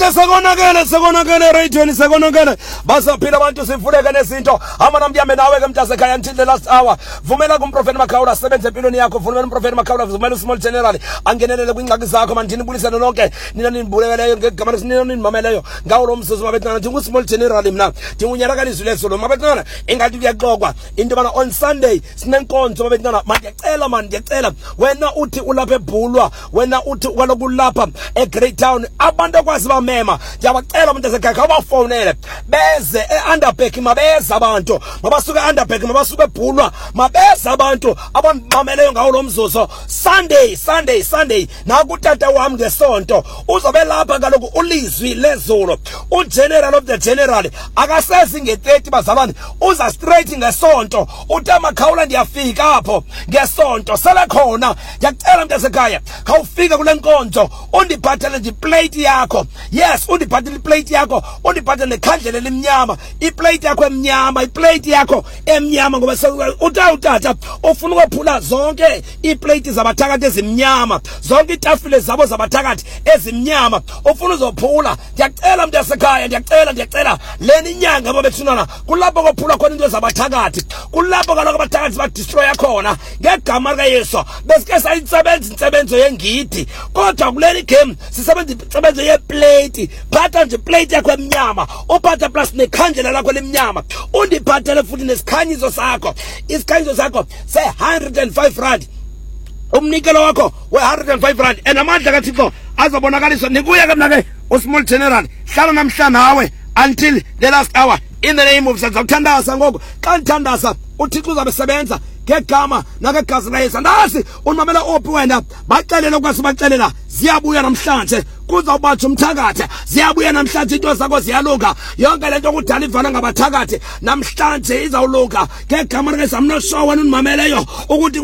Sekonakele radio sekonakele basaphila abantu sifuleke nezinto amanambi yami nawe ke mntasekhaya until the last hour vumela kumprofeti Makhawula sebenze empilweni yakho vumela umprofeti Makhawula vumela usmall general angenelele kwingxaki zakho manje nibulisane lonke nina nibulekeleyo ngegama lesinina nimameleyo ngawo lo msuzu mabethana nje usmall general mina dingunyaka lizwi lesolo mabethana engathi kuyaxoxwa into bana on Sunday sinenkonzo mabethana ngiyacela wena uthi ulapha eBhulwa wena uthi kwalokulapha eGreat Town abantu akwazi bamema ndiyabacela umuntu esekhaya abafonele beze eUnderberg mabeza abantu mabasuke eUnderberg mabasuke eBhulwa mabeza abantu abamameleyo ngawo lo mzuzu Sunday nakutata wami ngesonto uzobe lapha kaloku ulizwi lezulu uGeneral of the General akasezi nge30 bazalwane uza straight ngesonto uthi Makhawula ndiyafika apho ngesonto sele khona ngiyacela umuntu esekhaya khawufika kule nkonzo undiphathele nje plate yakho yes undiphathele plate yakho undiphathele nekhandlela elimnyama iplate yakho emnyama iplate yakho emnyama ngoba utata ufuna ukuphula zonke iplate zabathakathi ezimnyama zonke itafile zabo zabathakathi ezimnyama ufuna uzophula ngiyacela umuntu esekhaya ngiyacela leni inyanga babethunana kulapho kophula khona into zabathakathi kulapho kaloku abathakathi ba destroy khona ngegama lika Yesu besike sayisebenza insebenzo yengidi kodwa kuleli game sisebenza insebenzo yeplate phatha nje plate yakho emnyama uphatha plus nekhandlela lakho lemnyama undiphathele futhi nesikhanyiso sakho isikhanyiso sakho se 105 rand umnikelo wakho we105 rand enamandla kaThixo azobonakaliswa nikuya ke mina ke usmall general hlala namhla nawe until the last hour in the name of Jesus uthandaza ngoku xa nthandaza uThixo uzabe sebenza ngegama nakegazi laYesu ndasi unimamela ophi wena baxelele kwasibaxelela ziyabuya namhlanje kuzawubatsha umthakathe ziyabuya namhlanje into zakho ziyalunga yonke lento okudala ivala ngabathakathi namhlanje izawulunga ngegama likaYesu I'm not sure wena unimameleyo ukuthi